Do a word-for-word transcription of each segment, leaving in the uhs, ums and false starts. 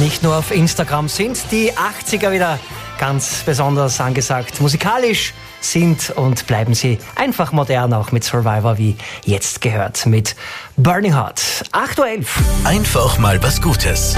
nicht nur auf Instagram sind die achtziger wieder ganz besonders angesagt. Musikalisch sind und bleiben sie einfach modern, auch mit Survivor, wie jetzt gehört, mit Burning Hot. acht Uhr elf. Einfach mal was Gutes.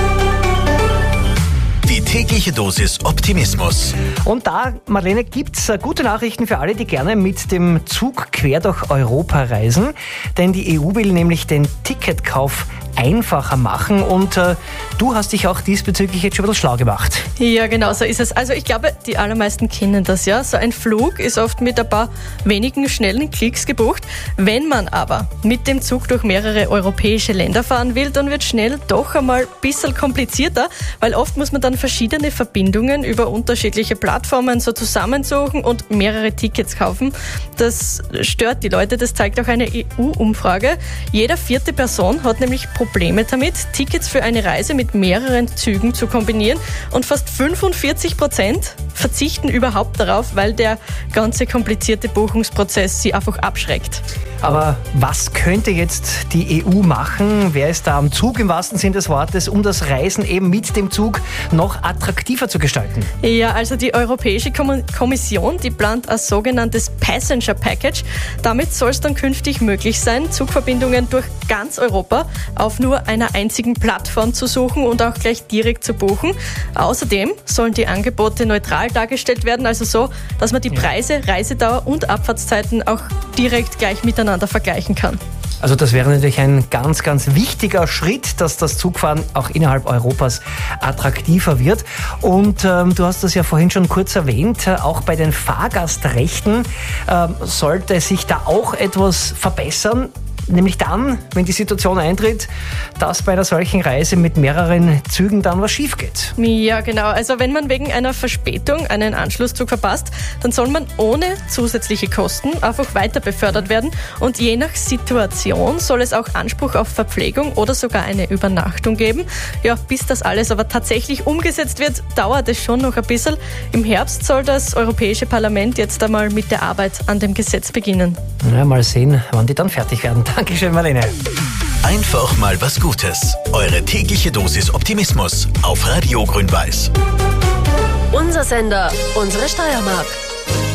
Die tägliche Dosis Optimismus. Und da, Marlene, gibt's gute Nachrichten für alle, die gerne mit dem Zug quer durch Europa reisen. Denn die E U will nämlich den Ticketkauf einfacher machen und äh, du hast dich auch diesbezüglich jetzt schon ein bisschen schlau gemacht. Ja, genau so ist es. Also ich glaube, die allermeisten kennen das ja. So ein Flug ist oft mit ein paar wenigen schnellen Klicks gebucht. Wenn man aber mit dem Zug durch mehrere europäische Länder fahren will, dann wird schnell doch einmal ein bisschen komplizierter, weil oft muss man dann verschiedene Verbindungen über unterschiedliche Plattformen so zusammensuchen und mehrere Tickets kaufen. Das stört die Leute, das zeigt auch eine E U-Umfrage. Jede vierte Person hat nämlich Probleme damit, Tickets für eine Reise mit mehreren Zügen zu kombinieren und fast fünfundvierzig Prozent verzichten überhaupt darauf, weil der ganze komplizierte Buchungsprozess sie einfach abschreckt. Aber was könnte jetzt die E U machen? Wer ist da am Zug im wahrsten Sinn des Wortes, um das Reisen eben mit dem Zug noch attraktiver zu gestalten? Ja, also die Europäische Kommission, die plant ein sogenanntes Passenger Package. Damit soll es dann künftig möglich sein, Zugverbindungen durch ganz Europa auf nur einer einzigen Plattform zu suchen und auch gleich direkt zu buchen. Außerdem sollen die Angebote neutral dargestellt werden, also so, dass man die Preise, Reisedauer und Abfahrtszeiten auch direkt gleich miteinander vergleichen kann. Also das wäre natürlich ein ganz, ganz wichtiger Schritt, dass das Zugfahren auch innerhalb Europas attraktiver wird. Und ähm, du hast das ja vorhin schon kurz erwähnt, äh, auch bei den Fahrgastrechten ähm, sollte sich da auch etwas verbessern. Nämlich dann, wenn die Situation eintritt, dass bei einer solchen Reise mit mehreren Zügen dann was schief geht. Ja, genau. Also wenn man wegen einer Verspätung einen Anschlusszug verpasst, dann soll man ohne zusätzliche Kosten einfach weiter befördert werden. Und je nach Situation soll es auch Anspruch auf Verpflegung oder sogar eine Übernachtung geben. Ja, bis das alles aber tatsächlich umgesetzt wird, dauert es schon noch ein bisschen. Im Herbst soll das Europäische Parlament jetzt einmal mit der Arbeit an dem Gesetz beginnen. Ja, mal sehen, wann die dann fertig werden. Dankeschön, Marlene. Einfach mal was Gutes. Eure tägliche Dosis Optimismus auf Radio Grün-Weiß. Unser Sender, unsere Steiermark.